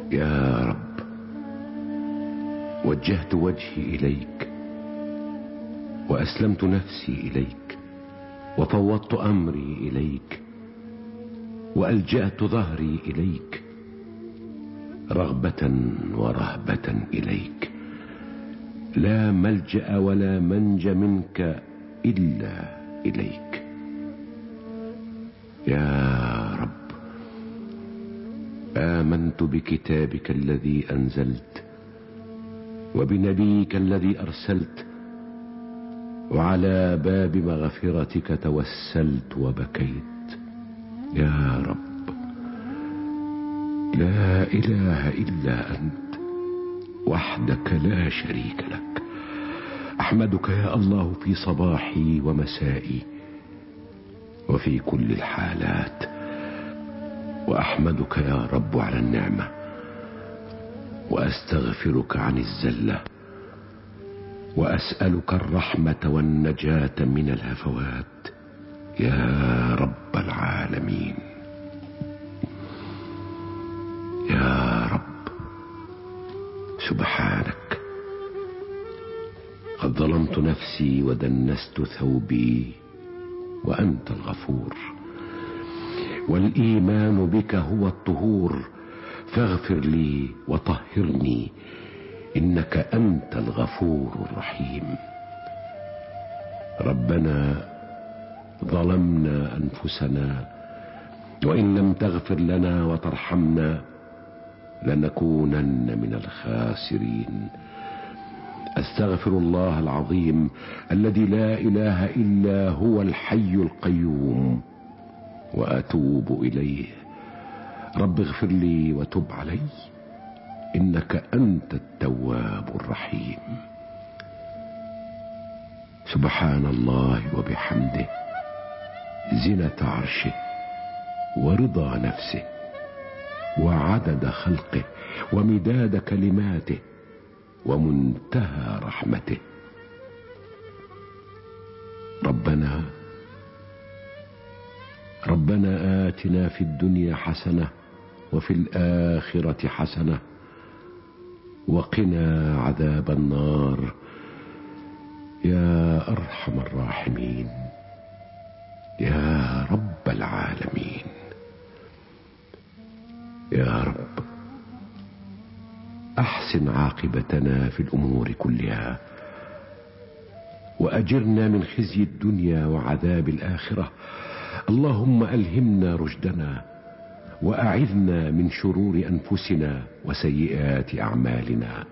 يا رب، وجهت وجهي إليك، وأسلمت نفسي إليك، وفوضت أمري إليك، وألجأت ظهري إليك، رغبة ورهبة إليك. لا ملجأ ولا منج منك إلا إليك. يا رب، آمنت بكتابك الذي أنزلت، وبنبيك الذي أرسلت، وعلى باب مغفرتك توسلت وبكيت. يا رب، لا إله إلا أنت وحدك لا شريك لك. أحمدك يا الله في صباحي ومسائي وفي كل الحالات، وأحمدك يا رب على النعمة، وأستغفرك عن الزلة، وأسألك الرحمة والنجاة من الهفوات يا رب العالمين. يا رب، سبحانك، قد ظلمت نفسي ودنست ثوبي، وأنت الغفور، والإيمان بك هو الطهور، فاغفر لي وطهرني، إنك أنت الغفور الرحيم. ربنا، ظلمنا أنفسنا، وإن لم تغفر لنا وترحمنا لنكونن من الخاسرين. أستغفر الله العظيم الذي لا إله إلا هو الحي القيوم، وأتوب إليه. رب اغفر لي وتب علي، إنك أنت التواب الرحيم. سبحان الله وبحمده، زنة عرشه، ورضا نفسه، وعدد خلقه، ومداد كلماته، ومنتهى رحمته. ربنا آتنا في الدنيا حسنة وفي الآخرة حسنة وقنا عذاب النار يا أرحم الراحمين يا رب العالمين. يا رب، أحسن عاقبتنا في الأمور كلها، وأجرنا من خزي الدنيا وعذاب الآخرة. اللهم ألهمنا رشدنا، وأعذنا من شرور أنفسنا وسيئات أعمالنا.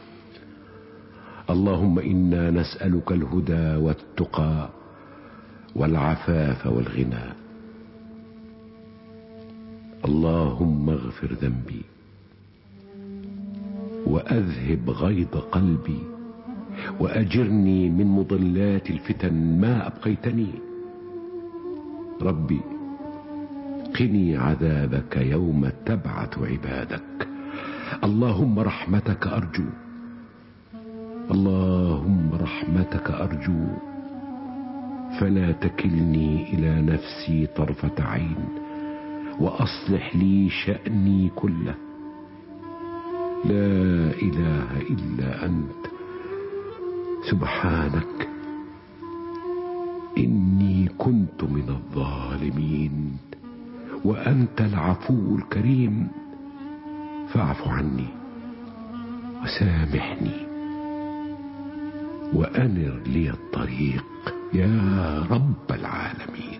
اللهم إنا نسألك الهدى والتقى والعفاف والغنى. اللهم اغفر ذنبي، وأذهب غيظ قلبي، وأجرني من مضلات الفتن ما أبقيتني. ربي، قني عذابك يوم تبعث عبادك. اللهم رحمتك أرجو، اللهم رحمتك أرجو، فلا تكلني إلى نفسي طرفة عين، وأصلح لي شأني كله. لا إله إلا أنت، سبحانك، إني كنت من الظالمين، وأنت العفو الكريم. فاعف عني وسامحني، وأنر لي الطريق يا رب العالمين.